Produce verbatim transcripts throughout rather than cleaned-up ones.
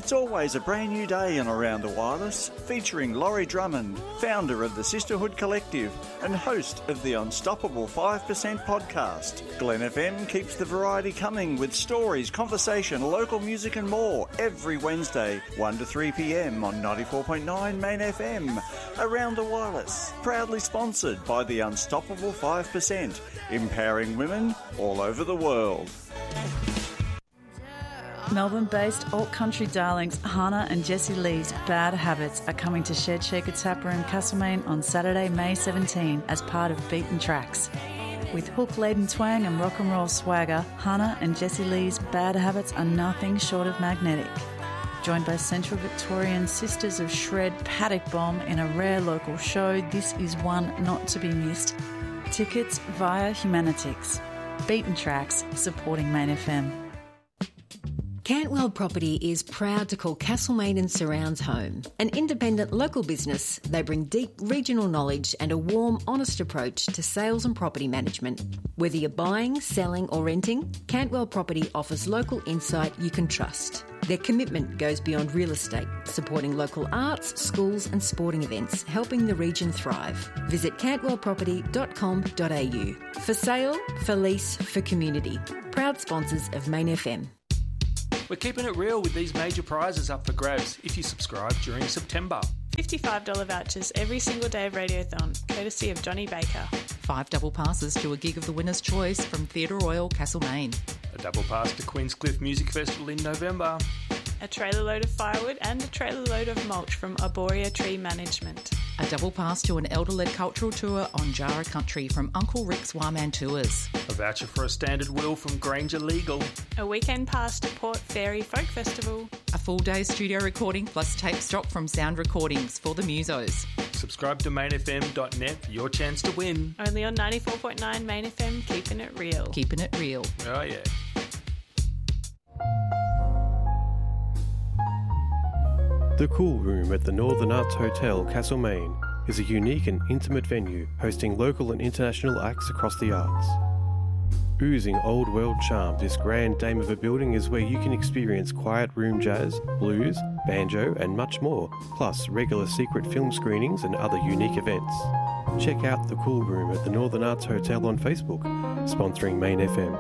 It's always a brand new day on Around the Wireless, featuring Laurie Drummond, founder of the Sisterhood Collective and host of the Unstoppable five percent podcast. Glen F M keeps the variety coming with stories, conversation, local music and more every Wednesday, one to three p.m. on ninety-four point nine Main F M. Around the Wireless, proudly sponsored by the Unstoppable five percent, empowering women all over the world. Melbourne-based alt-country darlings Hannah and Jessie Lee's Bad Habits are coming to Shed Shaker Tap Room, Castlemaine on Saturday, May seventeenth as part of Beaten Tracks. With hook-laden twang and rock and roll swagger, Hannah and Jessie Lee's Bad Habits are nothing short of magnetic. Joined by Central Victorian Sisters of Shred Paddock Bomb in a rare local show, this is one not to be missed. Tickets via Humanitix. Beaten Tracks, supporting Main F M. Cantwell Property is proud to call Castlemaine and Surrounds home. An independent local business, they bring deep regional knowledge and a warm, honest approach to sales and property management. Whether you're buying, selling or renting, Cantwell Property offers local insight you can trust. Their commitment goes beyond real estate, supporting local arts, schools and sporting events, helping the region thrive. Visit cantwell property dot com dot a u. For sale, for lease, for community. Proud sponsors of Main F M. We're keeping it real with these major prizes up for grabs if you subscribe during September. fifty-five dollars vouchers every single day of Radiothon, courtesy of Johnny Baker. Five double passes to a gig of the winner's choice from Theatre Royal, Castlemaine. A double pass to Queenscliff Music Festival in November. A trailer load of firewood and a trailer load of mulch from Arborea Tree Management. A double pass to an elder-led cultural tour on Jara Country from Uncle Rick's Warman Tours. A voucher for a standard will from Granger Legal. A weekend pass to Port Fairy Folk Festival. A full day studio recording plus tape stock from Sound Recordings for the Musos. Subscribe to main f m dot net for your chance to win. Only on ninety-four point nine Main F M, keeping it real. Keeping it real. Oh, yeah. The Cool Room at the Northern Arts Hotel, Castlemaine, is a unique and intimate venue hosting local and international acts across the arts. Oozing old world charm, this grand dame of a building is where you can experience quiet room jazz, blues, banjo and much more, plus regular secret film screenings and other unique events. Check out The Cool Room at the Northern Arts Hotel on Facebook, sponsoring Main F M.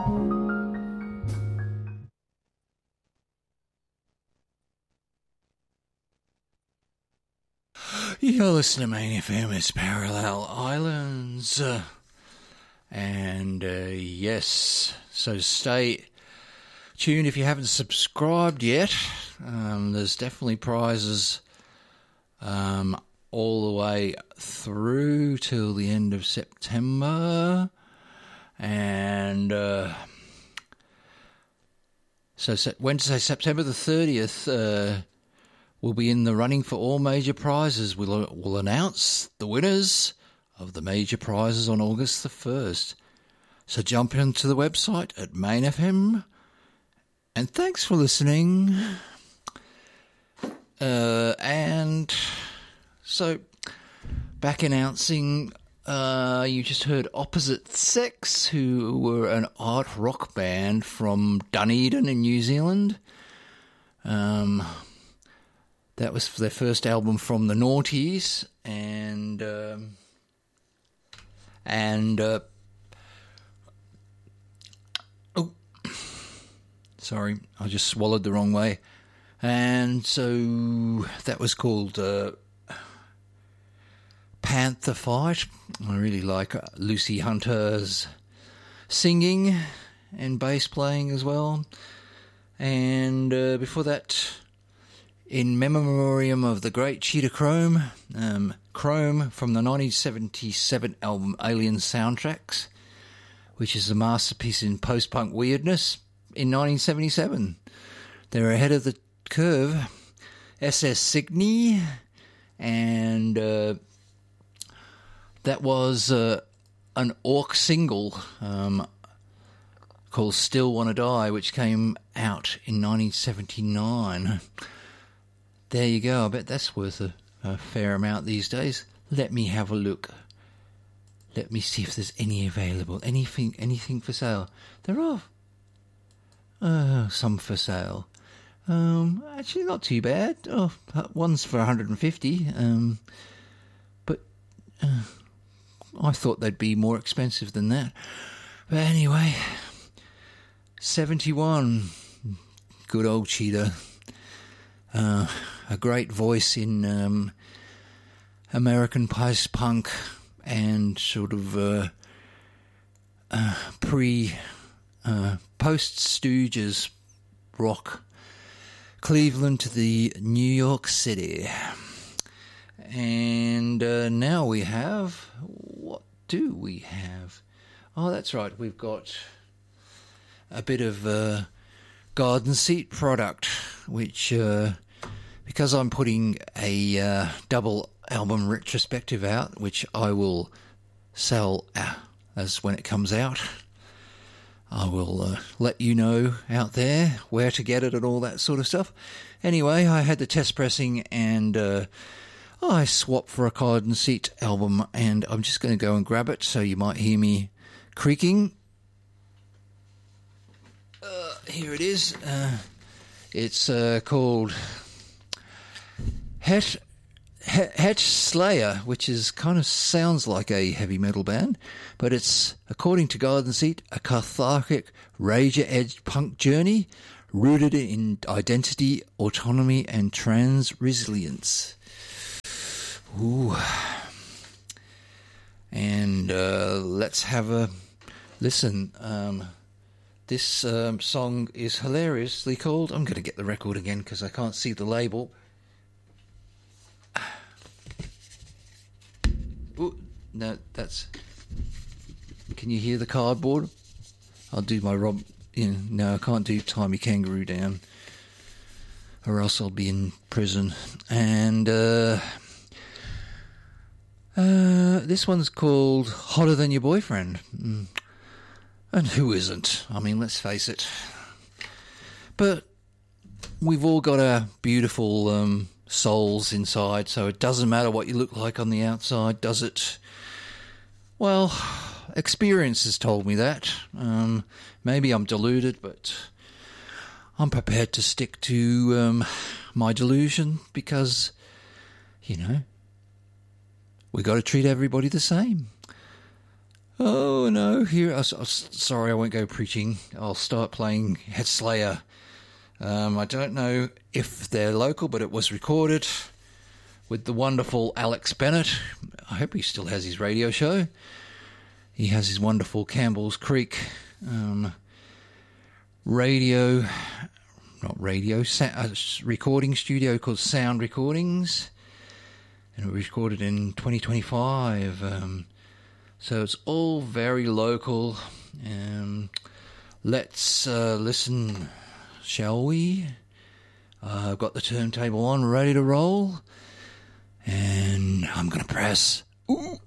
You're listening to Main F M, it's Parallel Islands. Uh, and uh, yes, so stay tuned if you haven't subscribed yet. Um, there's definitely prizes um, all the way through till the end of September. And uh, so Wednesday, September the thirtieth, uh, we'll be in the running for all major prizes. We'll, we'll announce the winners of the major prizes on August the first. So jump into the website at Main F M. And thanks for listening. Uh, and so, back announcing, uh, you just heard Opposite Sex, who were an art rock band from Dunedin in New Zealand. Um... That was their first album from the noughties, and um, and uh, oh, sorry, I just swallowed the wrong way, and so that was called uh, Panther Fight. I really like Lucy Hunter's singing and bass playing as well, and uh, before that, in memoriam of the great Cheetah Chrome, um, Chrome from the nineteen seventy-seven album Alien Soundtracks, which is a masterpiece in post-punk weirdness in nineteen seventy-seven. They're ahead of the curve. S S Signy, and uh, that was uh, an Orc single um, called Still Wanna Die, which came out in nineteen seventy-nine. There you go. I bet that's worth a, a fair amount these days. Let me have a look. Let me see if there's any available. Anything anything for sale. There are uh, some for sale. Um, actually, not too bad. Oh, one's for one hundred fifty. Um, but uh, I thought they'd be more expensive than that. But anyway, seventy-one. Good old Cheetah. Uh, a great voice in um, American post-punk and sort of uh, uh, pre, uh, post-Stooges rock. Cleveland to the New York City. And uh, now we have... What do we have? Oh, that's right. We've got a bit of uh, garden seat product, which... Uh, because I'm putting a uh, double album retrospective out, which I will sell uh, as when it comes out. I will uh, let you know out there where to get it and all that sort of stuff. Anyway, I had the test pressing and uh, I swapped for a garden seat album, and I'm just going to go and grab it, so you might hear me creaking. Uh, here it is. Uh, it's uh, called... Het, Het Slayer, which is kind of sounds like a heavy metal band, but it's, according to Garden Seat, a cathartic, razor-edged punk journey rooted in identity, autonomy, and trans resilience. Ooh. And uh, let's have a listen. Um, this um, song is hilariously called... I'm going to get the record again because I can't see the label. Ooh, no, that's... Can you hear the cardboard? I'll do my Rob... You know, no, I can't do Timey Kangaroo Down, or else I'll be in prison. And uh, uh, this one's called Hotter Than Your Boyfriend. Mm. And who isn't? I mean, let's face it. But we've all got our beautiful... Um, souls inside, so it doesn't matter what you look like on the outside, does it? Well, experience has told me that. Um, maybe I'm deluded, but I'm prepared to stick to um, my delusion because, you know, we got to treat everybody the same. Oh no! Here, I, I, sorry, I won't go preaching. I'll start playing Het Slayer. Um, I don't know if they're local, but it was recorded with the wonderful Alex Bennett. I hope he still has his radio show. He has his wonderful Campbell's Creek um, radio, not radio, sa- uh, recording studio called Sound Recordings. And it was recorded in twenty twenty-five. Um, so it's all very local. Um, let's uh, listen... Shall we? Uh, I've got the turntable on, ready to roll. And I'm going to press. Ooh.